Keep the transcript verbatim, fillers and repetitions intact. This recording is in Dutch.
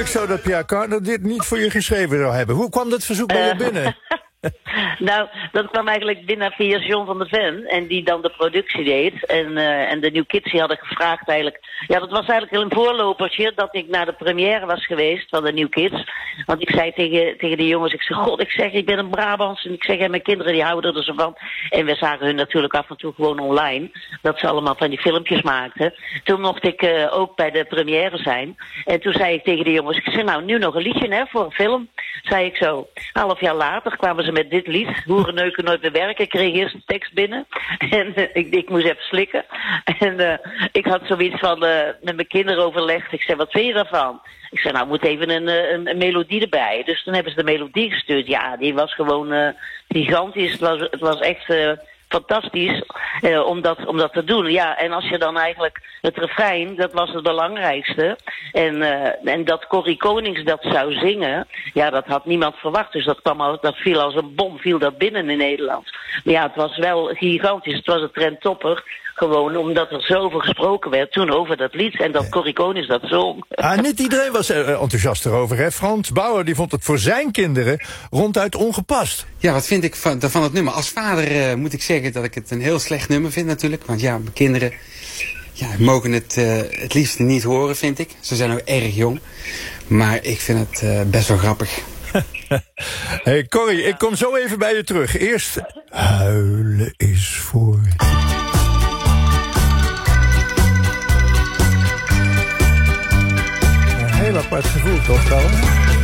Zo dat Pierre Cardin dit niet voor je geschreven zou hebben. Hoe kwam dat verzoek bij je binnen? Nou, dat kwam eigenlijk binnen via John van der Ven. En die dan de productie deed. En, uh, en de New Kids die hadden gevraagd eigenlijk. Ja, dat was eigenlijk een voorlopertje dat ik naar de première was geweest van de New Kids. Want ik zei tegen, tegen de jongens, ik zeg, god, ik zeg, ik ben een Brabants. En ik zeg, en mijn kinderen die houden er zo van. En we zagen hun natuurlijk af en toe gewoon online. Dat ze allemaal van die filmpjes maakten. Toen mocht ik uh, ook bij de première zijn. En toen zei ik tegen de jongens, ik zeg, nou, nu nog een liedje, hè, voor een film. Zei ik zo. Half jaar later kwamen ze met dit lied. Hoerenneuken nooit meer werken. Ik kreeg eerst een tekst binnen. En uh, ik, ik moest even slikken. En uh, ik had zoiets van uh, met mijn kinderen overlegd. Ik zei, wat vind je daarvan? Ik zei, nou, moet even een, een, een melodie erbij. Dus toen hebben ze de melodie gestuurd. Ja, die was gewoon uh, gigantisch. Het was, het was echt uh, fantastisch uh, om, dat, om dat te doen. Ja, en als je dan eigenlijk het refrein, dat was het belangrijkste. En, uh, en dat Corrie Konings dat zou zingen, ja, dat had niemand verwacht. Dus dat, kwam al, dat viel als een bom, viel dat binnen in Nederland. Maar ja, het was wel gigantisch. Het was een trendtopper. Gewoon omdat er zoveel gesproken werd toen over dat lied. En dat Corrie Konings dat zong. Ah, niet iedereen was er enthousiast erover, hè? Frans Bauer die vond het voor zijn kinderen ronduit ongepast. Ja, wat vind ik van, van het nummer? Als vader uh, moet ik zeggen dat ik het een heel slecht nummer vind natuurlijk. Want ja, mijn kinderen ja, mogen het uh, het liefst niet horen, vind ik. Ze zijn ook erg jong. Maar ik vind het uh, best wel grappig. Hey Corrie, ik kom zo even bij je terug. Eerst huilen is voor... Een heel apart gevoel, toch, Carla?